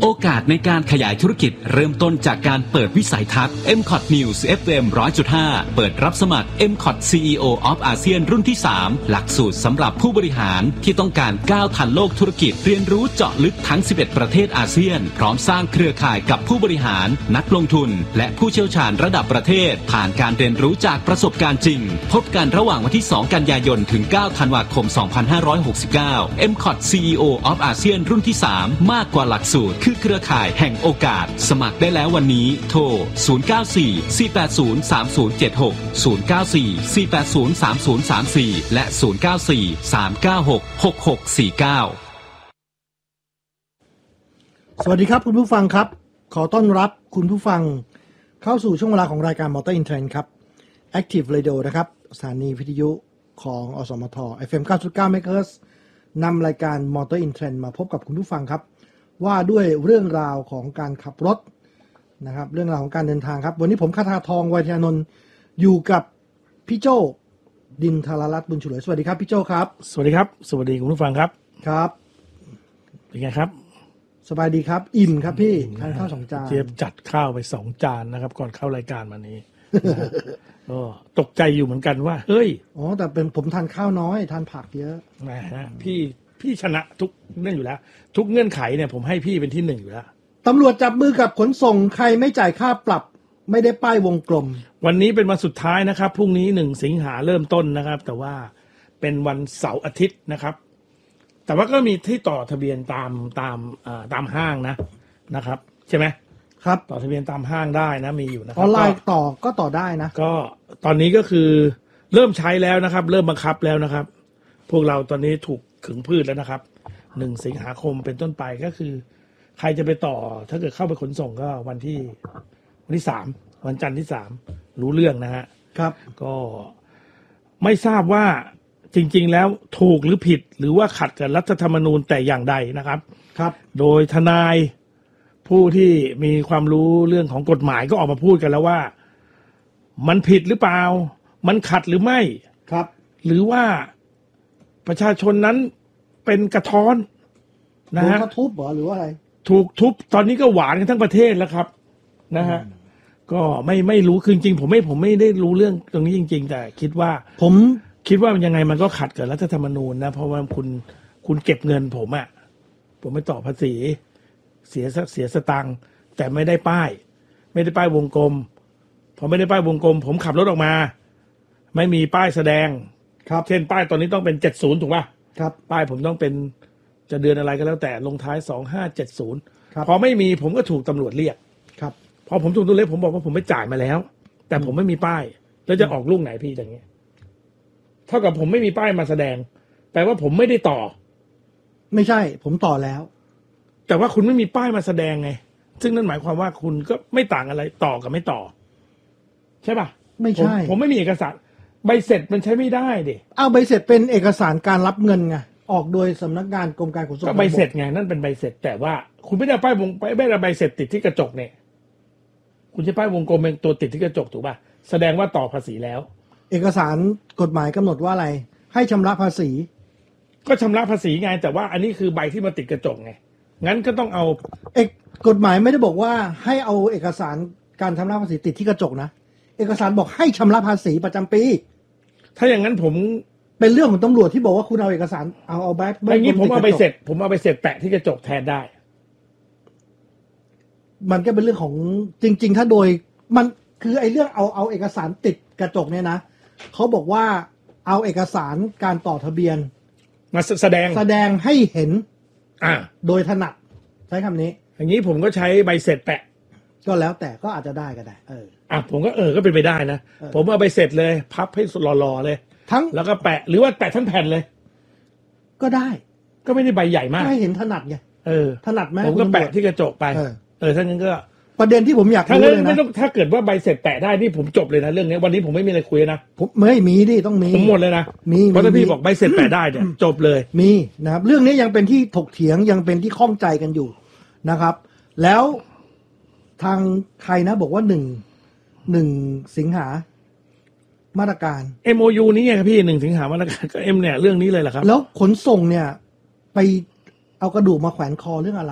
โอกาสในการขยายธุรกิจเริ่มต้นจากการเปิดวิสัยทัศน์ MCOT News FM 100.5 เปิดรับสมัคร MCOT CEO of ASEAN รุ่นที่ 3 หลักสูตรสำหรับผู้บริหารที่ต้องการก้าวทันโลกธุรกิจเรียนรู้เจาะลึกทั้ง 11 ประเทศอาเซียนพร้อมสร้างเครือข่ายกับผู้บริหารนักลงทุนและผู้เชี่ยวชาญระดับประเทศผ่านการเรียนรู้จากประสบการณ์จริงพบกันระหว่างวันที่ 2 กันยายนถึง 9 ธันวาคม 2569 MCOT CEO of ASEAN รุ่นที่ 3 มากกว่าหลักสูตรคือเครือข่ายแห่งโอกาสสมัครได้แล้ววันนี้โทร 094-480-3076 094-480-3034 และ 094-396-6649 สวัสดีครับคุณผู้ฟังครับขอต้อนรับคุณผู้ฟังเข้าสู่ช่วงเวลาของรายการ Motor in Trend ครับ Active Radio นะครับสถานีวิทยุของอสมท FM 9.9 MHz นำรายการ Motor in Trend มาพบกับคุณผู้ฟังครับว่าด้วยเรื่องราวของการขับรถนะครับเรื่องราวของการเดินทางครับวันนี้ผมคทาทองวัยธนนท์อยู่กับพี่โจ้ดินธารรัตน์บุญฉลวยสวัสดีครับพี่โจ้ครับสวัสดีครับสวัสดีคุณผู้ฟังครับครับเป็นไงครับสบายดีครับอิ่มครับพี่ทานข้าว2 จานเจี๊ยบจัดข้าวไป2 จานนะครับก่อนเข้ารายการมานี้ ก็ตกใจอยู่เหมือนกันว่าเฮ้ยอ๋อแต่เป็นผมทานข้าวน้อยทานผักเยอะนะฮะพี่ชนะทุกเรื่องอยู่แล้วทุกเงื่อนไขเนี่ยผมให้พี่เป็นที่ 1อยู่แล้วตำรวจจับมือกับขนส่งใครไม่จ่ายค่าปรับไม่ได้ป้ายวงกลมวันนี้เป็นวันสุดท้ายนะครับพรุ่งนี้1 สิงหาเริ่มต้นนะครับแต่ว่าเป็นวันเสาร์อาทิตย์นะครับแต่ว่าก็มีที่ต่อทะเบียนตามห้างนะครับใช่ไหมครับต่อทะเบียนตามห้างได้นะมีอยู่นะครับออนไลน์ต่อได้นะก็ตอนนี้ก็คือเริ่มใช้แล้วนะครับเริ่มบังคับแล้วนะครับพวกเราตอนนี้ถูกขึงพืชแล้วนะครับ1 สิงหาคมเป็นต้นไปก็คือใครจะไปต่อถ้าเกิดเข้าไปขนส่งก็วันที่3วันจันทร์ที่3รู้เรื่องนะฮะครับก็ไม่ทราบว่าจริงๆแล้วถูกหรือผิดหรือว่าขัดกับรัฐธรรมนูญแต่อย่างใดนะครับครับโดยทนายผู้ที่มีความรู้เรื่องของกฎหมายก็ออกมาพูดกันแล้วว่ามันผิดหรือเปล่ามันขัดหรือไม่ครับหรือว่าประชาชนนั้นเป็นกระท้อนนะฮะถูกทุบเหรอหรือว่าอะไรถูกทุบตอนนี้ก็หวานกันทั้งประเทศแล้วครับนะฮะก็ไม่รู้คือจริงผมไม่ได้รู้เรื่องตรงนี้จริงๆแต่คิดว่าผมคิดว่ามันยังไงมันก็ขัดกับรัฐธรรมนูญนะเพราะว่าคุณเก็บเงินผมไม่ต่อภาษีเสียสตังค์แต่ไม่ได้ป้ายวงกลมพอไม่ได้ป้ายวงกลมผมขับรถออกมาไม่มีป้ายแสดงครับเช่นป้ายตอนนี้ต้องเป็น70ถูกป่ะครับป้ายผมต้องเป็นจะเดือนอะไรก็แล้วแต่ลงท้าย2570 ครับพอไม่มีผมก็ถูกตำรวจเรียกครับพอผมถูกตำรวจเรียกผมบอกว่าผมไม่จ่ายมาแล้วแต่ผมไม่มีป้ายแล้วจะออกลูกไหนพี่อย่างเงี้ยเท่ากับผมไม่มีป้ายมาแสดงแปลว่าผมไม่ได้ต่อไม่ใช่ผมต่อแล้วแต่ว่าคุณไม่มีป้ายมาแสดงไงซึ่งนั่นหมายความว่าคุณก็ไม่ต่างอะไรต่อกับไม่ต่อใช่ป่ะไม่ใช่ผมไม่มีเอกสารใบเสร็จมันใช้ไม่ได้ดิเอาใบเสร็จเป็นเอกสารการรับเงินไงออกโดยสำนักงานกรมการขนส่งก็ใบเสร็จไงนั่นเป็นใบเสร็จแต่ว่าคุณไม่ได้ป้ายวงไม่ได้ใบเสร็จติดที่กระจกเนี่ยคุณใช้ป้ายวงกลมเป็นตัวติดที่กระจกถูกป่ะแสดงว่าต่อภาษีแล้วเอกสารกฎหมายกำหนดว่าอะไรให้ชำระภาษีก็ชำระภาษีไงแต่ว่าอันนี้คือใบที่มาติดกระจกไงงั้นก็ต้องเอากฎหมายไม่ได้บอกว่าให้เอาเอกสารการชำระภาษีติดที่กระจกนะเอกสารบอกให้ชำระภาษีประจำปีถ้าอย่างนั้นผมเป็นเรื่องของตำรวจที่บอกว่าคุณเอาเอกสารเอาแบบอย่างนี้ผมเอาไปเสร็จแปะที่กระจกแทนได้มันก็เป็นเรื่องของจริงๆถ้าโดยมันคือไอ้เรื่องเอาเอกสารติดกระจกเนี่ยนะเขาบอกว่าเอาเอกสารการต่อทะเบียนมาแสดงให้เห็นโดยถนัดใช้คำนี้อย่างนี้ผมก็ใช้ใบเสร็จแปะก็แล้วแต่ก็อาจจะได้ก็ได้ผมก็ก็เป็นไปได้นะผมเอาใบเสร็จเลยพับให้หล่อๆเลยทั้งแล้วก็แปะหรือว่าแปะทั้งแผ่นเลยก็ได้ก็ไม่ได้ใบใหญ่มากให้เห็นถนัดไงถนัดไหมผมก็แปะที่กระจกไปถ้างั้นก็ประเด็นที่ผมอยากรู้เลยนะถ้าเกิดว่าใบเสร็จแปะได้นี่ผมจบเลยนะเรื่องนี้วันนี้ผมไม่มีอะไรคุยนะผมไม่มีดิต้องมีผมหมดเลยนะเพราะถ้าพี่บอกใบเสร็จแปะได้เนี่ยจบเลยมีนะครับเรื่องนี้ยังเป็นที่ถกเถียงยังเป็นที่ข้องใจกันอยู่นะครับแล้วทางใครนะบอกว่า1 สิงหามาตรการ MOU นี้ไงครับพี่1 สิงหามาตรการก็เนี่ยเรื่องนี้เลยแหละครับแล้วขนส่งเนี่ยไปเอากระดูกมาแขวนคอเรื่องอะไร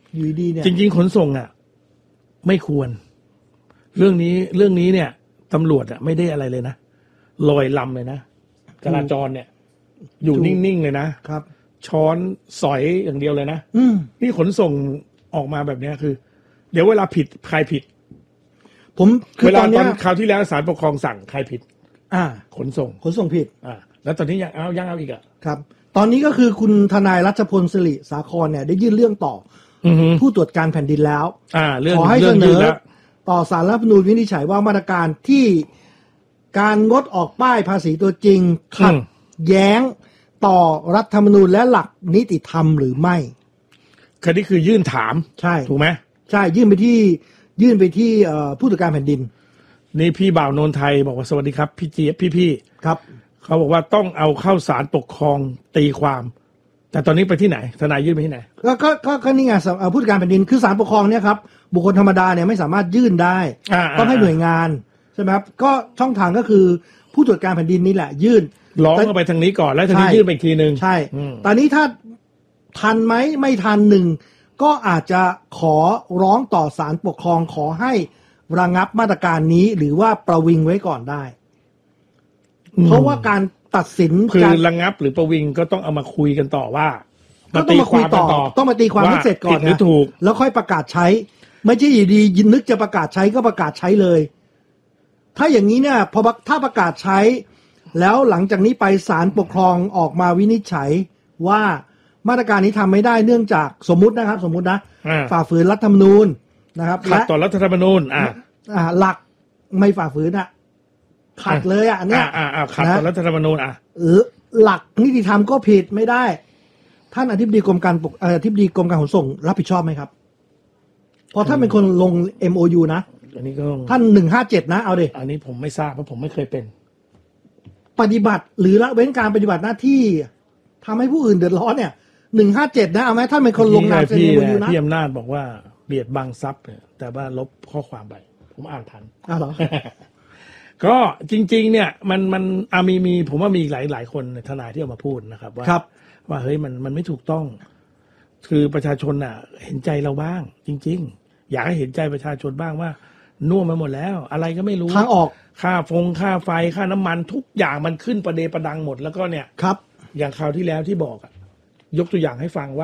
อยู่ดีเนี่ยจริงๆขนส่งอ่ะไม่ควรเรื่องนี้เนี่ยตำรวจอ่ะไม่ได้อะไรเลยนะลอยลำเลยนะจราจรเนี่ยอยู่นิ่งๆเลยนะครับช้อนสอยอย่างเดียวเลยนะนี่ขนส่งออกมาแบบเนี้ยคือ เดี๋ยวเวลาผิดใครผิดผมเวลาตอนคราวที่แล้วศาลปกครองสั่งใครผิดขนส่งผิดแล้วตอนนี้ยังเอาอีกอ่ะครับตอนนี้ก็คือคุณทนายรัชพลศิริสาครเนี่ยได้ยื่นเรื่องต่อผู้ตรวจการแผ่นดินแล้วขอให้เสนอต่อศาลรัฐธรรมนูญวินิจฉัยว่ามาตรการที่การงดออกป้ายภาษีตัวจริงขัดแย้งต่อรัฐธรรมนูญและหลักนิติธรรมหรือไม่คดีคือยื่นถามใช่ถูกไหมใช่ยื่นไปที่ผู้ตรวจการแผ่นดินนี่พี่บ่าวนนไทยบอกว่าสวัสดีครับพี่เจี๊ยบพี่ครับเขาบอกว่าต้องเอาเข้าศาลปกครองตีความแต่ตอนนี้ไปที่ไหนทนายยื่นไปที่ไหนก็นี่ไงผู้ตรวจการแผ่นดินคือศาลปกครองเนี่ยครับบุคคลธรรมดาเนี่ยไม่สามารถยื่นได้ต้องให้หน่วยงานใช่ไหมครับก็ช่องทางก็คือผู้ตรวจการแผ่นดินนี่แหละยื่นร้องเข้าไปทางนี้ก่อนแล้วทางนี้ยื่นไปอีกทีนึงใช่ตอนนี้ถ้าทันไหมไม่ทันหนึ่งก็อาจจะขอร้องต่อศาลปกครองขอให้ระงับมาตรการนี้หรือว่าประวิงไว้ก่อนได้เพราะว่าการตัดสินคือระงับหรือประวิงก็ต้องเอามาคุยกันต่อว่าก็ต้องมาคุยต่อต้องมาตีความให้เสร็จก่อนนะแล้วค่อยประกาศใช้ไม่ใช่อยู่ดียินนึกจะประกาศใช้ก็ประกาศใช้เลยถ้าอย่างนี้เนี่ยพอถ้าประกาศใช้แล้วหลังจากนี้ไปศาลปกครองออกมาวินิจฉัยว่ามาตรการนี้ทำไม่ได้เนื่องจากสมมุตินะฝ่าฝืนรัฐธรรมนูญนะครับขัดต่อรัฐธรรมนูญหลักไม่ฝ่าฝืนขัดเลยอันเนี้ยขัดต่อรัฐธรรมนูญหลักนิติธรรมก็ผิดไม่ได้ท่านอธิบดีกรมการขนส่งรับผิดชอบไหมครับเพราะท่านเป็นคนลง MOU นะอันนี้ก็ท่าน157นะเอาดิอันนี้ผมไม่ทราบเพราะผมไม่เคยเป็นปฏิบัติหรือละเว้นการปฏิบัติหน้าที่ทำให้ผู้อื่นเดือดร้อนเนี่ย157นะเอาไหมท่านเป็นคนลงนามเซ็น MOU นะพี่อำนาจบอกว่าเบียดบังทรัพย์แต่ว่าลบข้อความไปผมอ่านทันเหรอก็จริงๆเนี่ยมันมีผมว่ามีหลายคนทนายที่ออกมาพูดนะครับว่าเฮ้ยมันไม่ถูกต้องคือประชาชนเห็นใจเราบ้างจริงๆอยากให้เห็นใจประชาชนบ้างว่าน่วมมาหมดแล้วอะไรก็ไม่รู้ทางออกค่าไฟค่าน้ำมันทุกอย่างมันขึ้นประเดประดังหมดแล้วก็เนี่ยครับอย่างคราวที่แล้วที่บอกยกตัวอย่างให้ฟังว่า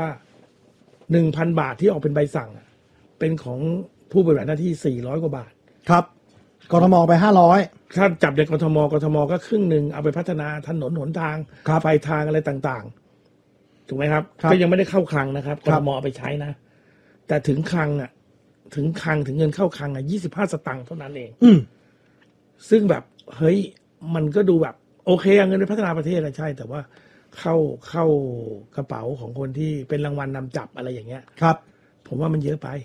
1,000 บาทที่ออกเป็นใบสั่งเป็นของผู้ปฏิบัติหน้าที่400กว่าบาทครับกทมไป500 ถ้าจับในกทมก็ครึ่งนึงเอาไปพัฒนาถนนหนทางไฟทางอะไรต่างๆถูกไหมครับก็ยังไม่ได้เข้าคลังนะครับกทมเอาไปใช้นะแต่ถึงคลังถึงเงินเข้าคลัง25 สตางค์เท่านั้นเองซึ่งแบบเฮ้ยมันก็ดูแบบโอเคเงินไปพัฒนาประเทศใช่แต่ว่าเข้ากระเป๋าของคนที่เป็นรางวัลนำจับอะไรอย่างเงี้ยครับผมว่ามันเยอะไป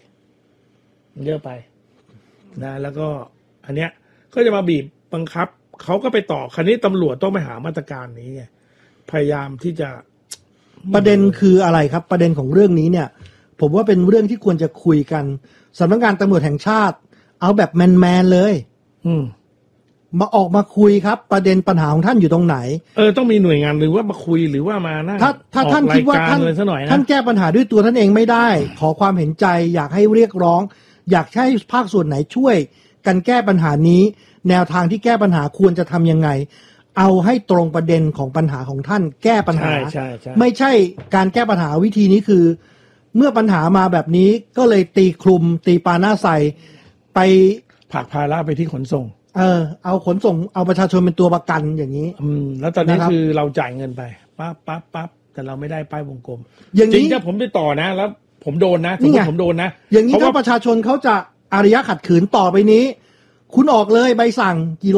นะแล้วก็อันเนี้ยก็จะมาบีบบังคับเขาก็ไปต่อคันนี้ตำรวจต้องไปหามาตรการนี้ไงพยายามที่จะประเด็นคืออะไรครับประเด็นของเรื่องนี้เนี่ยผมว่าเป็นเรื่องที่ควรจะคุยกันสำนักงานตำรวจแห่งชาติเอาแบบแมนเลยมาออกมาคุยครับประเด็นปัญหาของท่านอยู่ตรงไหนต้องมีหน่วยงานหรือว่ามาคุยหรือว่ามานั่งถ้าท่านคิดว่าท่านแก้ปัญหาด้วยตัวท่านเองไม่ได้ขอความเห็นใจอยากให้เรียกร้องอยากให้ภาคส่วนไหนช่วยกันแก้ปัญหานี้แนวทางที่แก้ปัญหาควรจะทำยังไงเอาให้ตรงประเด็นของปัญหาของท่านแก้ปัญหาไม่ใช่การแก้ปัญหาวิธีนี้คือเมื่อปัญหามาแบบนี้ก็เลยตีปาหน้าใส่ไปผลักภาระไปที่ขนส่งเอาขนส่งเอาประชาชนเป็นตัวประกันอย่างนี้แล้วตอนนี้คือเราจ่ายเงินไปปั๊บแต่เราไม่ได้ป้ายวงกลมจริงถ้าผมไปต่อนะแล้วผมโดนนะผมโดนนะอย่างนี้ถ้าประชาชนเขาจะอารยะขัดขืนต่อไปนี้คุณออกเลยใบสั่งกี่